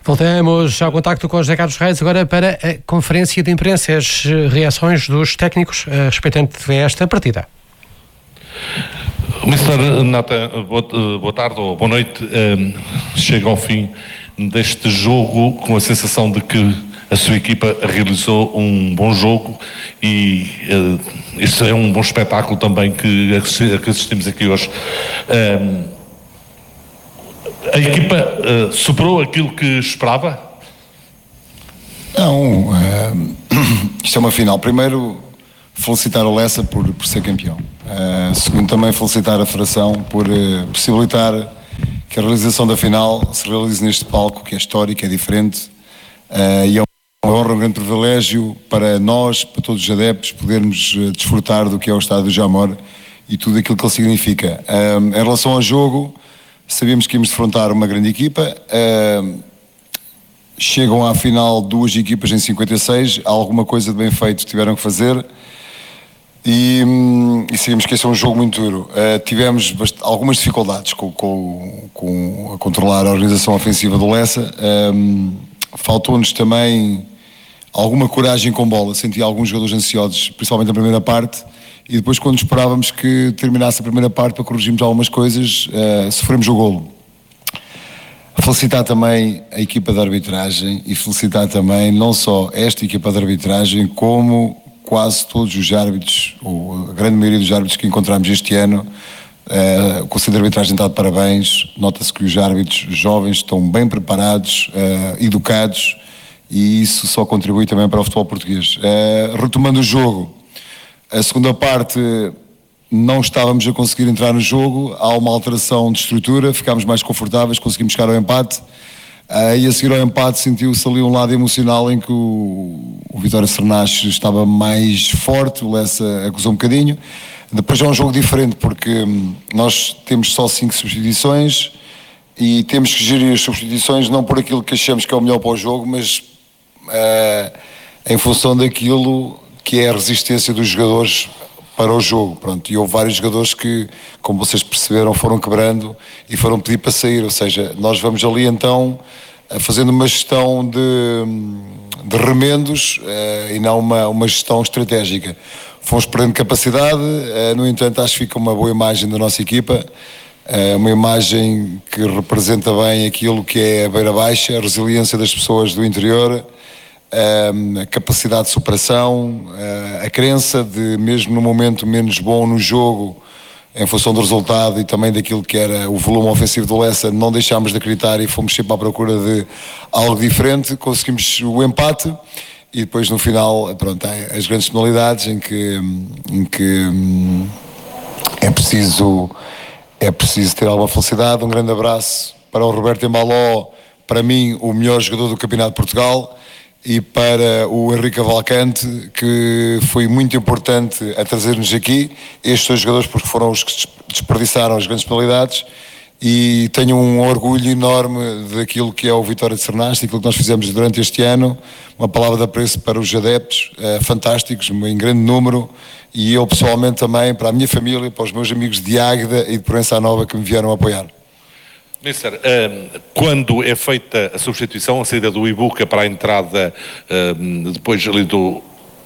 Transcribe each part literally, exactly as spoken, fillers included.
Voltamos ao contacto com o José Carlos Reis agora para a conferência de imprensa, as reações dos técnicos a respeitante a esta partida. mister Natan, boa, boa tarde ou boa noite. Um, chega ao fim deste jogo com a sensação de que a sua equipa realizou um bom jogo e uh, isso é um bom espetáculo também que, que assistimos aqui hoje. Um, a equipa uh, superou aquilo que esperava? Não, uh, isto é uma final. Primeiro, felicitar o Lessa por, por ser campeão. Uh, segundo, também felicitar a Federação por uh, possibilitar que a realização da final se realize neste palco, que é histórico, é diferente, uh, e é uma honra, um grande privilégio para nós, para todos os adeptos, podermos uh, desfrutar do que é o estádio do Jamor e tudo aquilo que ele significa. Uh, em relação ao jogo, sabíamos que íamos defrontar uma grande equipa. Uh, chegam à final duas equipas em cinquenta e seis, alguma coisa de bem feito tiveram que fazer. E, e sabíamos que esse é um jogo muito duro. Uh, tivemos bast- algumas dificuldades com, com, com a controlar a organização ofensiva do Lessa. Um, faltou-nos também alguma coragem com bola. Senti alguns jogadores ansiosos, principalmente na primeira parte. E depois, quando esperávamos que terminasse a primeira parte para corrigirmos algumas coisas, uh, sofremos o golo. Felicitar também a equipa de arbitragem e felicitar também não só esta equipa de arbitragem, como quase todos os árbitros, ou a grande maioria dos árbitros que encontramos este ano. Uh, o Conselho de Arbitragem está de parabéns. Nota-se que os árbitros jovens estão bem preparados, uh, educados, e isso só contribui também para o futebol português. Uh, retomando o jogo, a segunda parte não estávamos a conseguir entrar no jogo, há uma alteração de estrutura, ficámos mais confortáveis, conseguimos chegar ao empate. Uh, e a seguir ao empate sentiu-se ali um lado emocional em que o, o Vitória Sernache estava mais forte, o Lessa acusou um bocadinho. Depois é um jogo diferente porque hum, nós temos só cinco substituições e temos que gerir as substituições não por aquilo que achamos que é o melhor para o jogo, mas uh, em função daquilo que é a resistência dos jogadores para o jogo. Pronto, e houve vários jogadores que, como vocês perceberam, foram quebrando e foram pedir para sair, ou seja, nós vamos ali então fazendo uma gestão de, de remendos uh, e não uma, uma gestão estratégica. Fomos perdendo capacidade, uh, no entanto acho que fica uma boa imagem da nossa equipa, uh, uma imagem que representa bem aquilo que é a beira baixa, a resiliência das pessoas do interior, a capacidade de superação, a crença de, mesmo no momento menos bom no jogo, em função do resultado e também daquilo que era o volume ofensivo do Lessa, não deixámos de acreditar e fomos sempre à procura de algo diferente. Conseguimos o empate e depois no final, pronto, há as grandes penalidades em que, em que é preciso, é preciso ter alguma felicidade. Um grande abraço para o Roberto Embaló, para mim o melhor jogador do Campeonato de Portugal, e para o Henrique Cavalcante, que foi muito importante a trazer-nos aqui, estes dois jogadores, porque foram os que desperdiçaram as grandes penalidades, e tenho um orgulho enorme daquilo que é o Vitória de Sernache, aquilo que nós fizemos durante este ano, uma palavra de apreço para os adeptos, uh, fantásticos, em grande número, e eu pessoalmente também, para a minha família, para os meus amigos de Águeda e de Proença Nova que me vieram apoiar. Mister, um, quando é feita a substituição, a saída do Ibuca para a entrada um, depois ali do...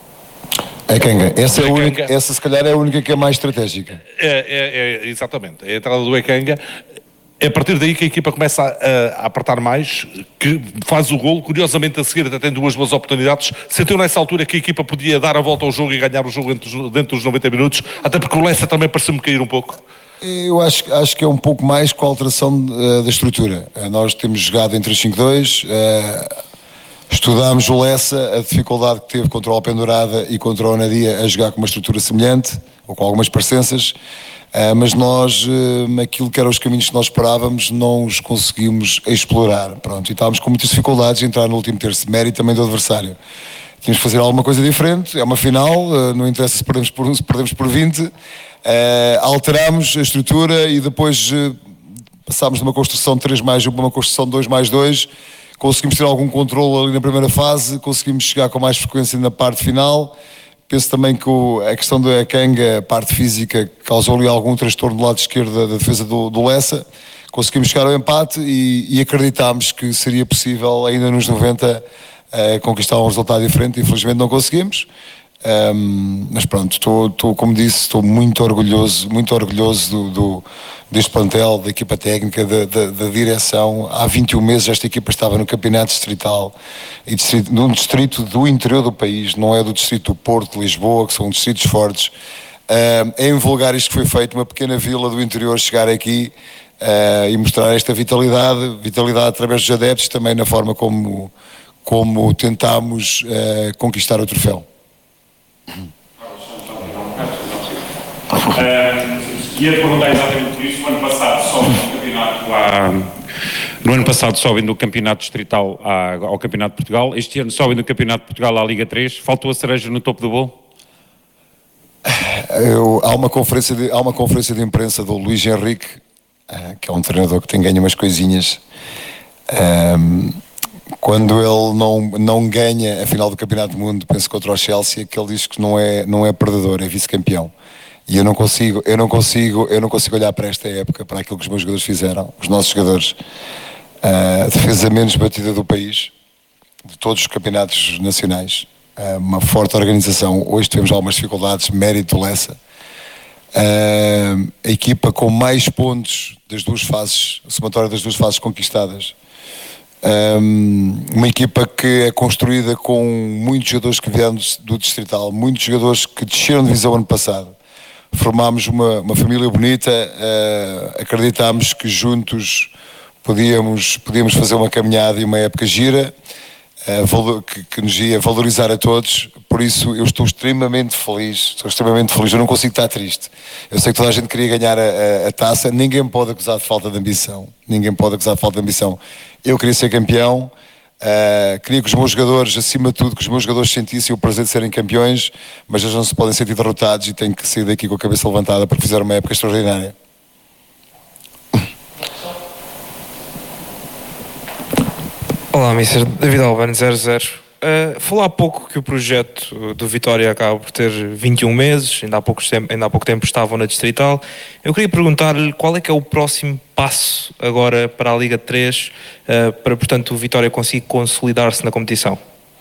A Ekanga, essa, é a única, essa se calhar é a única que é mais estratégica. É, é, é, exatamente, a entrada do Ekanga, é a partir daí que a equipa começa a, a apertar mais, que faz o golo, curiosamente a seguir até tem duas boas oportunidades. Sentiu nessa altura que a equipa podia dar a volta ao jogo e ganhar o jogo dentro, dentro dos noventa minutos, até porque o Lessa também pareceu-me cair um pouco. Eu acho, acho que é um pouco mais com a alteração uh, da estrutura. Uh, nós temos jogado em três cinco dois, uh, estudámos o Lessa, a dificuldade que teve contra o Alpendurada e contra o Anadia a jogar com uma estrutura semelhante, ou com algumas parecenças, uh, mas nós, uh, aquilo que eram os caminhos que nós esperávamos, não os conseguimos explorar. Pronto, e estávamos com muitas dificuldades em entrar no último terço de mérito também do adversário. Tínhamos que fazer alguma coisa diferente, é uma final, uh, não interessa se perdemos por um, se perdemos por vinte. Uh, alterámos a estrutura e depois uh, passámos de uma construção de três mais um para uma construção de dois mais dois. Conseguimos ter algum controle ali na primeira fase, conseguimos chegar com mais frequência na parte final. Penso também que o, a questão da Ekanga, a parte física, causou ali algum transtorno do lado esquerdo da, da defesa do, do Lessa. conseguimos chegar ao empate e, e acreditámos que seria possível ainda nos noventa uh, conquistar um resultado diferente. Infelizmente não conseguimos, um, mas pronto, estou, como disse, estou muito orgulhoso, muito orgulhoso do, do, deste plantel, da equipa técnica, da, da, da direção. Há vinte e um meses esta equipa estava no campeonato distrital, e distrito, num distrito do interior do país, não é do distrito do Porto, de Lisboa, que são distritos fortes. Uh, é invulgar isto que foi feito, uma pequena vila do interior chegar aqui uh, e mostrar esta vitalidade, vitalidade através dos adeptos, também na forma como, como tentámos uh, conquistar o troféu. Uh, ia perguntar exatamente por isso. O ano passado sobe no campeonato à... No ano passado sobem do campeonato distrital à, ao campeonato de Portugal. Este ano sobem do campeonato de Portugal à Liga três. Faltou a cereja no topo do bolo? Eu, há, uma conferência de, há uma conferência de imprensa do Luís Henrique, uh, que é um treinador que tem ganho umas coisinhas. Um, quando ele não, não ganha a final do Campeonato do Mundo, penso contra o Chelsea, que ele diz que não é, não é perdedor, é vice-campeão. E eu não consigo, eu não consigo, eu não consigo olhar para esta época, para aquilo que os meus jogadores fizeram, os nossos jogadores, uh, a defesa menos batida do país, de todos os campeonatos nacionais, uh, uma forte organização. Hoje tivemos algumas dificuldades, mérito do Lessa. Uh, a equipa com mais pontos das duas fases, a somatória das duas fases conquistadas. Um, uma equipa que é construída com muitos jogadores que vieram do distrital, muitos jogadores que desceram de divisão ano passado. Formámos uma, uma família bonita, uh, acreditámos que juntos podíamos, podíamos fazer uma caminhada e uma época gira, uh, valor, que, que nos ia valorizar a todos. Por isso eu estou extremamente feliz, estou extremamente feliz, eu não consigo estar triste. Eu sei que toda a gente queria ganhar a, a, a taça, ninguém pode acusar de falta de ambição, ninguém pode acusar de falta de ambição. Eu queria ser campeão, uh, queria que os meus jogadores, acima de tudo, que os meus jogadores sentissem o prazer de serem campeões, mas eles não se podem sentir derrotados e têm que sair daqui com a cabeça levantada porque fizeram uma época extraordinária. Olá, mister David Albano, zero zero. Uh, falou há pouco que o projeto do Vitória acaba por ter vinte e um meses, ainda há, poucos tempo, ainda há pouco tempo estavam na Distrital. Eu queria perguntar-lhe qual é que é o próximo passo agora para a Liga três, uh, para, portanto, o Vitória conseguir consolidar-se na competição.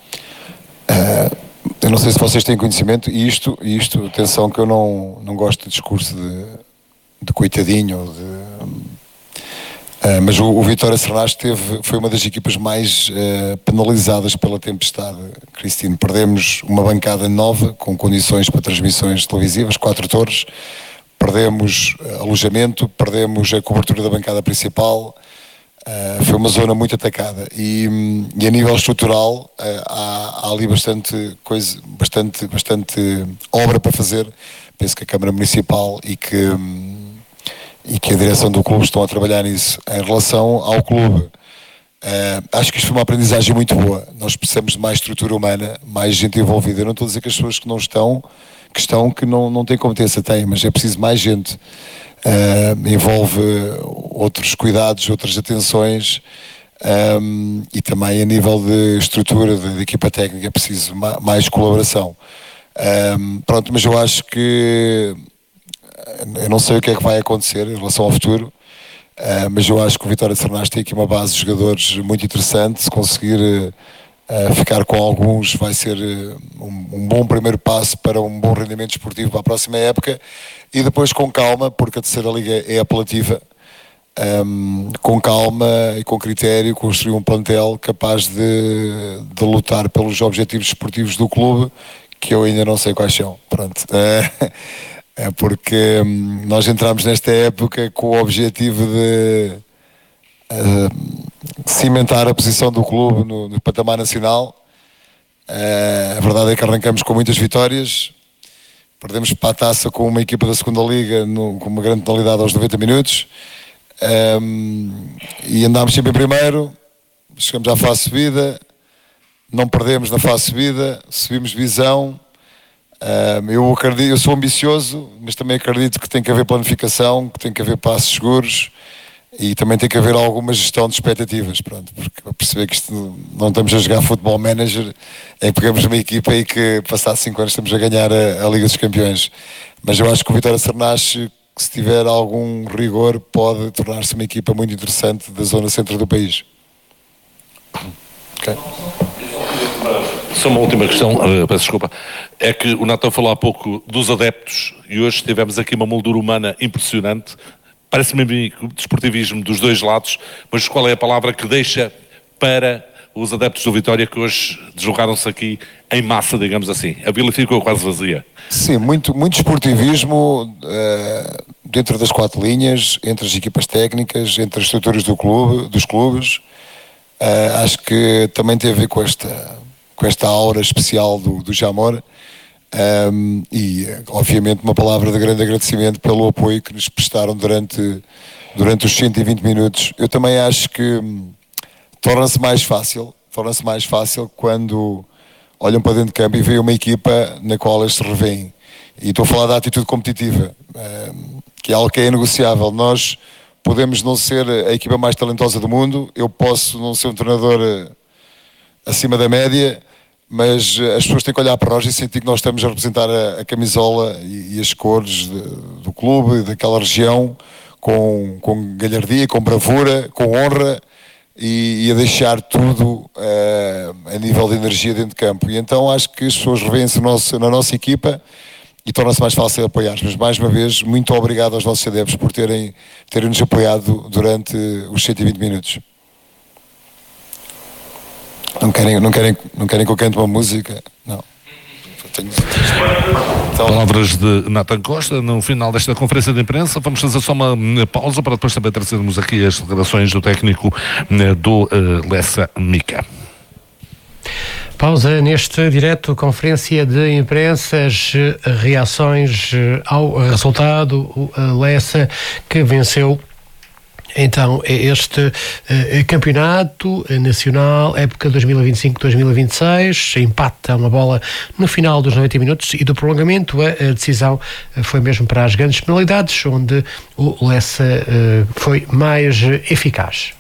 Uh, eu não sei se vocês têm conhecimento, e isto, isto atenção que eu não, não gosto de discurso de, de coitadinho, de... Uh, mas o, o Vitória Sernas teve, foi uma das equipas mais uh, penalizadas pela tempestade, Cristino. Perdemos uma bancada nova, com condições para transmissões televisivas, quatro torres, perdemos uh, alojamento, perdemos a cobertura da bancada principal, uh, foi uma zona muito atacada. E, e a nível estrutural uh, há, há ali bastante coisa, bastante, bastante obra para fazer. Penso que a Câmara Municipal e que... Um, e que a direção do clube estão a trabalhar nisso. Em relação ao clube, uh, acho que isto foi uma aprendizagem muito boa. Nós precisamos de mais estrutura humana, mais gente envolvida. Eu não estou a dizer que as pessoas que não estão, que estão, que não, não têm competência, têm, mas é preciso mais gente. Uh, envolve outros cuidados, outras atenções, um, e também a nível de estrutura, de, de equipa técnica, é preciso ma- mais colaboração. Um, pronto, mas eu acho que eu não sei o que é que vai acontecer em relação ao futuro, uh, mas eu acho que o Vitória de Sernas tem aqui uma base de jogadores muito interessante. Se conseguir uh, ficar com alguns, vai ser uh, um, um bom primeiro passo para um bom rendimento esportivo para a próxima época, e depois com calma, porque a terceira liga é apelativa, um, com calma e com critério, construir um plantel capaz de, de lutar pelos objetivos esportivos do clube, que eu ainda não sei quais são. Pronto. Uh, É porque hum, nós entramos nesta época com o objetivo de uh, cimentar a posição do clube no, no patamar nacional. Uh, a verdade é que arrancamos com muitas vitórias, perdemos para a taça com uma equipa da segunda liga no, com uma grande penalidade aos noventa minutos, um, e andámos sempre em primeiro, chegamos à fase subida, não perdemos na fase subida, subimos divisão. Uh, eu, acredito, eu sou ambicioso, mas também acredito que tem que haver planificação, que tem que haver passos seguros e também tem que haver alguma gestão de expectativas, pronto, porque para perceber que isto não estamos a jogar futebol manager, é que pegamos uma equipa e que passados cinco anos estamos a ganhar a, a Liga dos Campeões. Mas eu acho que o Vitória Sernas que, se tiver algum rigor, pode tornar-se uma equipa muito interessante da zona centro do país. Ok. Só uma última questão, uh, peço desculpa, é que o Nathan falou há pouco dos adeptos e hoje tivemos aqui uma moldura humana impressionante. Parece-me a mim o desportivismo dos dois lados, mas qual é a palavra que deixa para os adeptos do Vitória que hoje deslocaram-se aqui em massa, digamos assim? A vila ficou quase vazia. Sim, muito, muito esportivismo uh, dentro das quatro linhas, entre as equipas técnicas, entre as estruturas do clube, dos clubes. Uh, acho que também tem a ver com esta, com esta aura especial do, do Jamor. Um, e obviamente uma palavra de grande agradecimento pelo apoio que nos prestaram durante, durante os cento e vinte minutos. Eu também acho que hum, torna-se mais fácil torna-se mais fácil quando olham para dentro de campo e veem uma equipa na qual eles se revêem. E estou a falar da atitude competitiva, um, que é algo que é inegociável. Nós podemos não ser a equipa mais talentosa do mundo, eu posso não ser um treinador acima da média, mas as pessoas têm que olhar para nós e sentir que nós estamos a representar a, a camisola e, e as cores de, do clube, daquela região, com, com galhardia, com bravura, com honra e, e a deixar tudo uh, a nível de energia dentro de campo. E então acho que as pessoas revêem-se na nossa equipa e torna-se mais fácil apoiar. Mas mais uma vez, muito obrigado aos nossos adeptos por terem, terem nos apoiado durante os cento e vinte minutos. Não querem, não, querem, não querem que eu cante uma música? Não. Tenho... Então... Palavras de Nathan Costa no final desta conferência de imprensa. Vamos fazer só uma pausa para depois também trazermos aqui as declarações do técnico do uh, Lessa Mica. Pausa neste direto, conferência de imprensa, as reações ao resultado, o Lessa que venceu então este uh, campeonato nacional, época dois mil e vinte e cinco dois mil e vinte e seis, empate a uma bola no final dos noventa minutos e do prolongamento. A, a decisão foi mesmo para as grandes penalidades, onde o Lessa uh, foi mais eficaz.